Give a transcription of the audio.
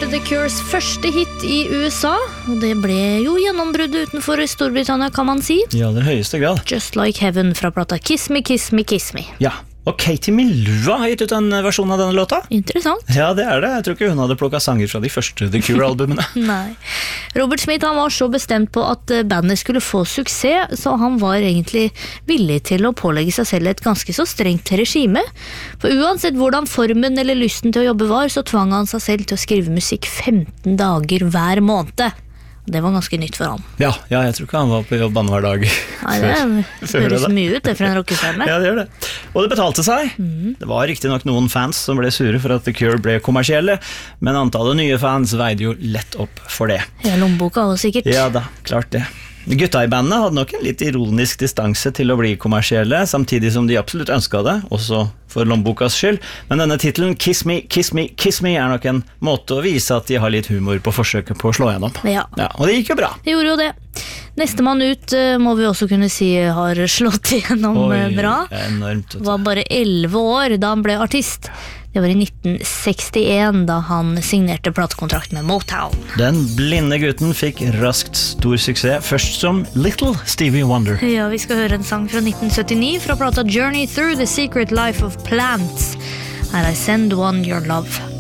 The Cures første hit i USA, og det ble jo gjennombruddet utenfor Storbritannia, kan man si. I aller høyeste grad. Just Like Heaven fra plata Kiss Me, Kiss Me, Kiss Me. Ja, og Katie Melua har gitt ut en versjon av denne låta. Interessant. Ja, det er det. Jeg tror ikke hun hadde plukket sanger fra de første The Cure-albumene. Nei. Robert Smith han var så bestemt på at bandet skulle få suksess, så han var egentlig villig til å pålegge seg selv et ganske så strengt regime. For uansett hvordan formen eller lysten til å jobbe var, så tvang han seg selv til å skrive musikk 15 dager hver måned. Det var ganske nytt for han. Ja, jeg tror ikke han var på jobb hver dag. Nei, det høres mye ut det for en rockestjerne. Ja, det gjør det. Og det betalte seg. Det var riktig nok noen fans som ble sure for at The Cure ble kommersielle, men antallet nye fans veide jo lett opp for det. Ja, lommeboka også sikkert. Ja da, klart det. Gutta i bandet hadde nok en litt ironisk distanse til å bli kommersielle, samtidig som de absolutt ønsket det, også for lommebokas skyld. Men denne titelen, Kiss Me, Kiss Me, Kiss Me, er nok en måte å vise at de har litt humor på forsøket på å slå gjennom. Ja. Og det gikk jo bra. Det gjorde jo det. Nestemann ut må vi også kunne si har slått igjennom bra. Enormt. Var bare 11 år da han ble artist. Det var i 1961 da han signerte platekontrakt med Motown. Den blinde gutten fikk raskt stor suksess, først som Little Stevie Wonder. Ja, vi skal høre en sang fra 1979 fra plata Journey Through the Secret Life of Plants. Her er Send One Your Love.